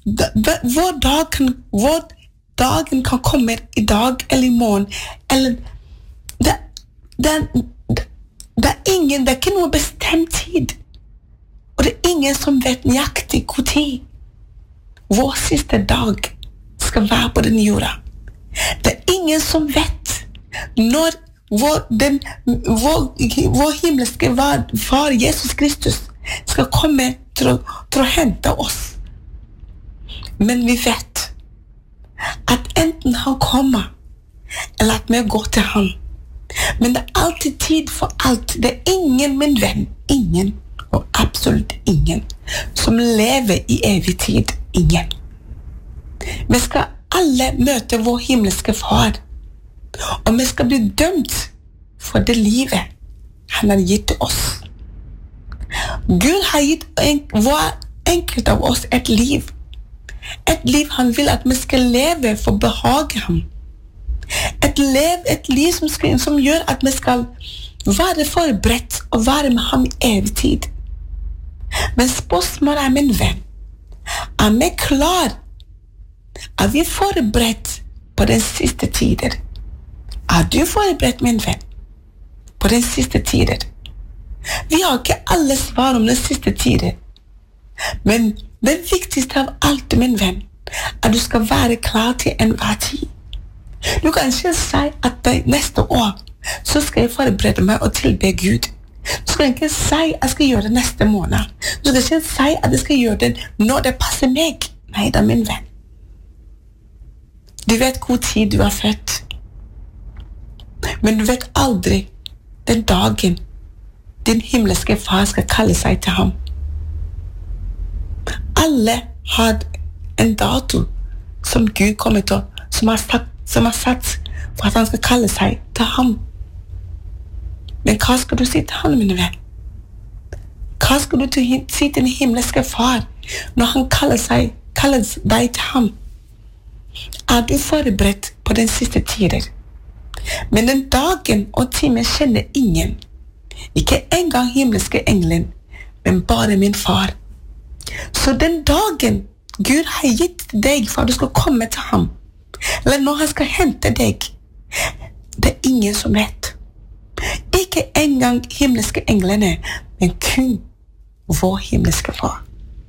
vår dagen kan komme I dag eller I morgen, eller det ingen, det ikke noe bestemt tid, og det ingen som vet nøyaktig hvor tid vår siste dag skal være på den jorda. Det ingen som vet når vår himmelske far Jesus Kristus skal komme til å hente oss. Men vi vet at enten han kommer, eller at vi går til ham. Men det alltid tid for alt. Det ingen, min venn, ingen, og absolutt ingen, som lever I evig tid. Ingen. Vi skal alle møte vår himmelske far, og vi skal bli dømt for det livet han har gitt oss. Gud har gitt hver enkelt av oss et liv. Et liv han vil at vi skal leve for å behage ham. Et liv som gjør at vi skal være forberedt og være med ham I evig tid. Men spørsmålet min venn, vi klar? Vi forberedt på den siste tider? Du forberedt, min venn, på den siste tider? Vi har ikke alle svar om den siste tider. Men det viktigste av alt, min venn, du skal være klar til enhver tid. Du kan ikke si at neste år så skal jeg forberede meg og tilbe Gud. Du skal ikke si at jeg skal gjøre det neste måned. Du skal ikke si at jeg skal gjøre det når det passer meg. Nei da, min venn. Du vet hvor tid du har født. Men du vet aldri den dagen din himmelske far skal kalle seg til ham. Alle har en dato som Gud kommer til, som har satt for at han skal kalle seg til ham. Men hva skal du si til ham, mine venn? Hva skal du si til den himmelske far når han kaller deg til ham? Du forberedt på den siste tider? Men den dagen og timen kjenner ingen. Ikke engang himmelske englen, men bare min far. Så den dagen Gud har gitt deg for at du skal komme til ham, eller når han skal hente deg, det ingen som vet. Ikke engang himmelske englene, men kun vår himmelske far.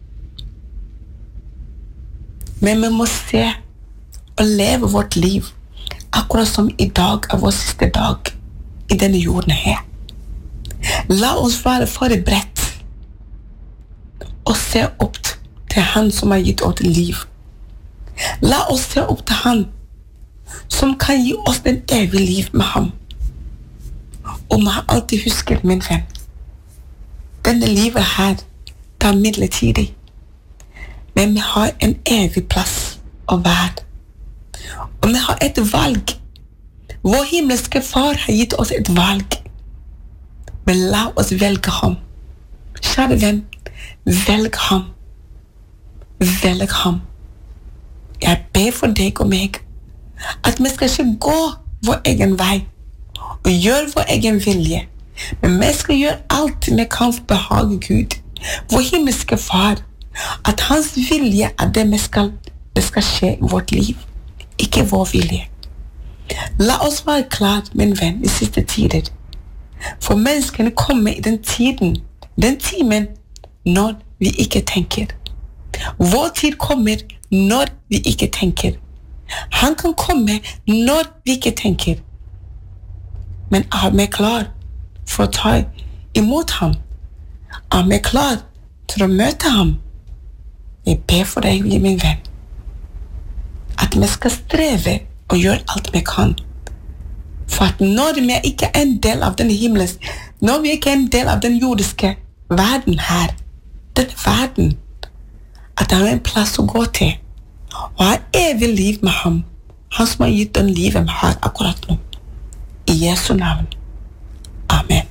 Men vi må se og leve vårt liv akkurat som I dag vår siste dag I denne jorden her. La oss være forberedt og se opp til han som har gitt oss liv. La oss se opp til han som kan gi oss den evige liv med ham. Og vi har alltid husket, min venn, denne livet her, det midlertidig. Men vi har en evig plass å være. Og vi har et valg. Vår himmelske far har gitt oss et valg. Men la oss velge ham. Kjære venn, velg ham. Velg ham. Jeg ber for deg og meg at vi skal ikke gå vår egen vei og gjøre vår egen vilje, men vi skal gjøre alt vi kan for å behage Gud, vår himmelske far, at hans vilje det skal skje I vårt liv, ikke vår vilje. La oss være klar, min venn, I siste tider, for menneskene kommer I den timen når vi ikke tenker. Vår tid kommer når vi ikke tenker. Han kan komme når vi ikke tenker. Men vi klar for å ta imot ham? Vi klar til å møte ham? Jeg ber for deg, min venn, at vi skal streve og gjøre alt vi kan. For at når vi ikke en del av den himmels, når vi ikke en del av den jordiske verden her, denne verden, at det en plass å gå til, og ha evig liv med ham, han som har gitt den livet vi har akkurat nå. I Jesu navn. Amen.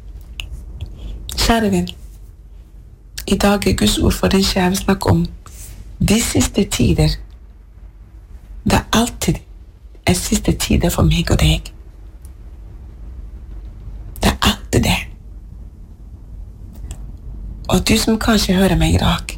Kjære venn, I dag Guds ord for den kjære snakk om de siste tider. Det alltid siste tider for meg og deg. Det alltid det. Og du som kanskje hører meg I dag,